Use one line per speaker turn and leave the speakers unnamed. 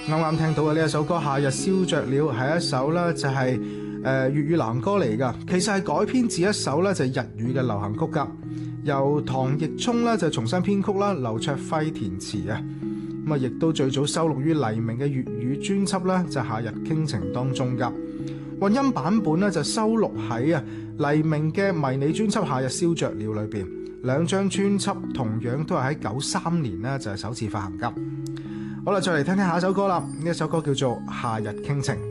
啱啱聽到嘅呢一首歌《夏日燒着了》係一首咧就係粵語流行歌嚟噶，其實係改編自一首咧就係日語嘅流行曲噶，由唐奕聰咧就重新編曲啦，劉卓輝填詞啊，咁啊亦都最早收錄於黎明嘅粵語專輯啦，就《夏日傾情》當中噶。混音版本咧就收錄喺黎明嘅迷你專輯《夏日燒着了》裏邊，兩張專輯同樣都係喺93年咧就係首次發行噶。好啦，再嚟聽聽下一首歌啦，呢一首歌叫做《夏日傾情》。